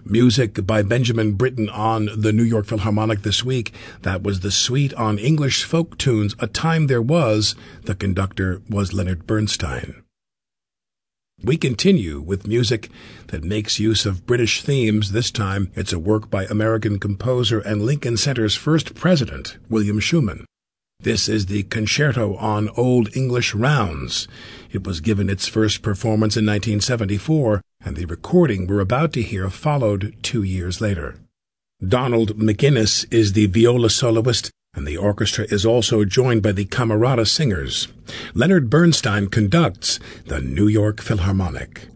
Music by Benjamin Britten on the New York Philharmonic this week. That was the suite on English folk tunes, A Time There Was. The conductor was Leonard Bernstein. We continue with music that makes use of British themes. This time, it's a work by American composer and Lincoln Center's first president, William Schumann. This is the Concerto on Old English Rounds. It was given its first performance in 1974, and the recording we're about to hear followed 2 years later. Donald McGuinness is the viola soloist, and the orchestra is also joined by the Camerata Singers. Leonard Bernstein conducts the New York Philharmonic.